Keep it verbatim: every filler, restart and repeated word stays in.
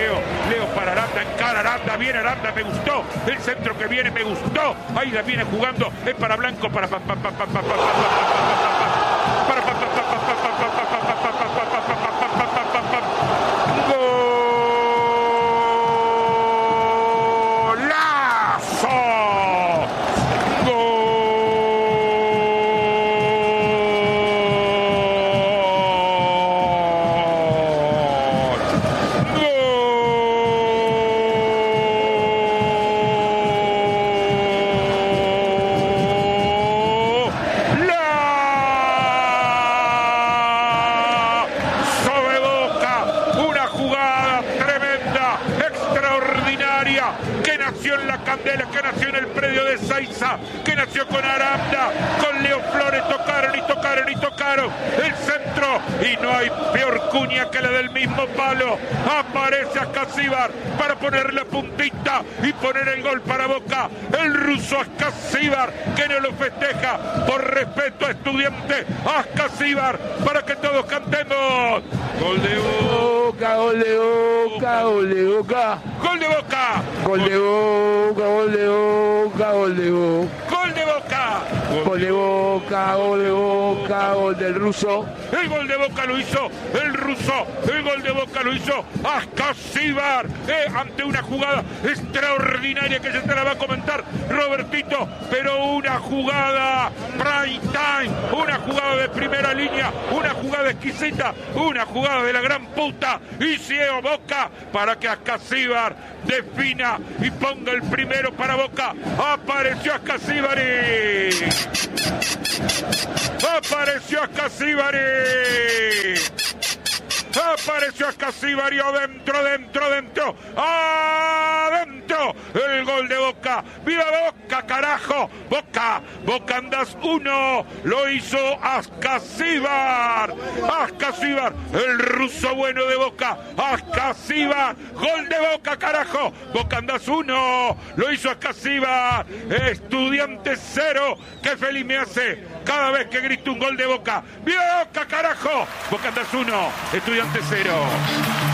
Leo, Leo para Aranda, encara Aranda, viene Aranda, me gustó, el centro que viene me gustó, ahí la viene jugando, es para Blanco, para para para para para para para que nació en el predio de Saiza, que nació con Aranda, con Leo Flores, tocaron y tocaron y tocaron el centro, y no hay peor cuña que la del mismo palo. Aparece Ascasíbar para poner la puntita y poner el gol para Boca. El ruso Ascasíbar, que no lo festeja por respeto a Estudiante. Ascasíbar, para que todos cantemos. Gol de Boca, gol de Boca, gol de Boca. Gol de Boca. Gol de Boca, gol de Boca, gol de Boca. Gol de Boca. Gol de Boca, gol de Boca, gol del ruso. El gol de Boca lo hizo el ruso. El gol de Boca lo hizo Ascasíbar. Eh, ante una jugada extraordinaria que se te la va a comentar Robertito. Pero una jugada prime time. Una jugada de primera línea. Una jugada exquisita. Una jugada de la gran puta. Y ciego Boca para que Ascasíbar defina y ponga el primero para Boca. Apareció Ascasíbari. Apareció Ascasíbari. Apareció Ascasíbari dentro, dentro, dentro. Adentro. El gol de Boca. ¡Viva Boca, carajo! Boca. Boca andás uno. Lo hizo Ascasíbar. Ascasíbar. El ruso bueno de Boca. Ascasíbar. Gol de Boca, carajo. Boca andás uno. Lo hizo Ascasíbar. Estudiante cero. Qué feliz me hace cada vez que grito un gol de Boca. ¡Viva Boca, carajo! Boca andás uno. Estudiante cero.